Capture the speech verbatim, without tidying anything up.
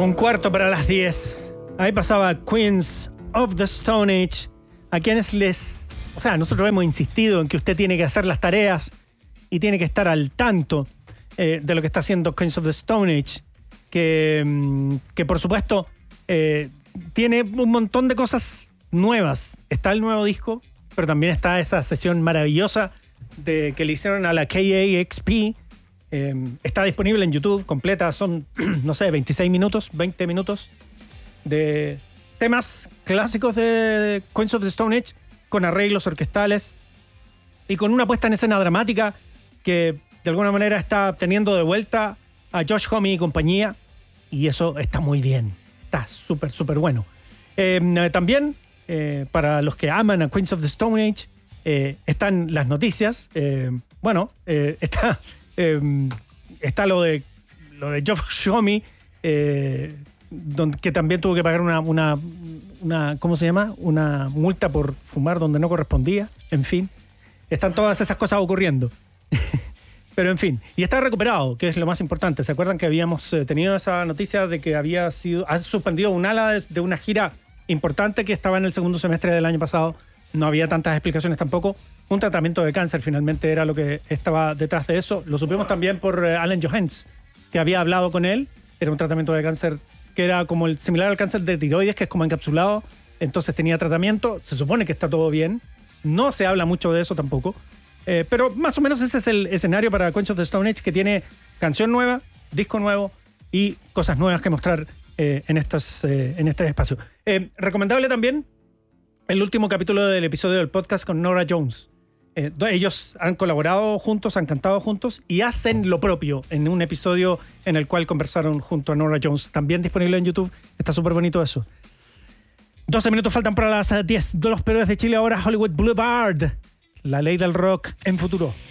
Un cuarto para las diez. Ahí pasaba Queens of the Stone Age. A quienes les... O sea, nosotros hemos insistido en que usted tiene que hacer las tareas y tiene que estar al tanto eh, de lo que está haciendo Queens of the Stone Age. Que, que por supuesto, eh, tiene un montón de cosas nuevas. Está el nuevo disco, pero también está esa sesión maravillosa de, que le hicieron a la K A X P. Eh, está disponible en YouTube completa, son, no sé, veintiséis minutos, veinte minutos de temas clásicos de Queens of the Stone Age con arreglos orquestales y con una puesta en escena dramática que de alguna manera está teniendo de vuelta a Josh Homme y compañía, y eso está muy bien, está súper, súper bueno. Eh, también, eh, para los que aman a Queens of the Stone Age, eh, están las noticias. Eh, bueno, eh, está... Eh, está lo de lo de Josh Homme, eh, donde, que también tuvo que pagar una, una, una ¿cómo se llama? Una multa por fumar donde no correspondía. En fin, están todas esas cosas ocurriendo. Pero en fin, y está recuperado, que es lo más importante. ¿Se acuerdan que habíamos eh, tenido esa noticia de que había sido ha suspendido un ala de, de una gira importante que estaba en el segundo semestre del año pasado? No había tantas explicaciones tampoco. Un tratamiento de cáncer finalmente era lo que estaba detrás de eso. Lo supimos también por eh, Allen Johannes, que había hablado con él. Era un tratamiento de cáncer que era como el similar al cáncer de tiroides, que es como encapsulado. Entonces tenía tratamiento. Se supone que está todo bien. No se habla mucho de eso tampoco. Eh, pero más o menos ese es el escenario para Queens of the Stone Age, que tiene canción nueva, disco nuevo y cosas nuevas que mostrar eh, en, estas, eh, en este espacio. Eh, recomendable también el último capítulo del episodio del podcast con Norah Jones. Eh, ellos han colaborado juntos, han cantado juntos y hacen lo propio en un episodio en el cual conversaron junto a Norah Jones. También disponible en YouTube. Está súper bonito eso. doce minutos faltan para las diez de los Héroes de Chile. Ahora Hollywood Boulevard. La ley del rock en Futuro.